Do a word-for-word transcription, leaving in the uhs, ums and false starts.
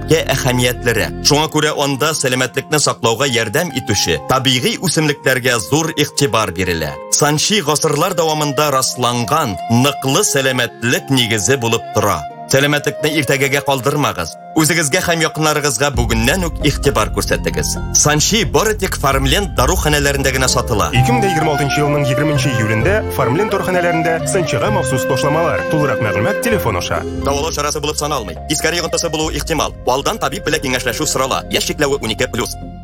бикә әһәмиятләре. Шуңа күрә анда сәламәтлекне саклауга ярдәм итүче табигый үсемлекләргә зур игътибар бирелә. Санчи гасырлар дәвамында расланган ныклы сәламәтлек нигезе булып тора. Сәламәтлекне иртәгәгә калдырмагыз. Үзегезгә һәм якыннарыгызга бүгеннән үк игътибар күрсәтегез. Санчи бары тик Farmland даруханәләрендә генә сатыла. ике мең егерме алтынчы елның егерменче июлендә Farmland даруханәләрендә Санчига махсус ташламалар. Тулырак мәгълүмат телефон аша. Давылау чарасы булып саналмый. Искәри йогынтысы булуы ихтимал. Алдан табиб белән киңәшләшү сорала. Яшь чикләве унике плюс.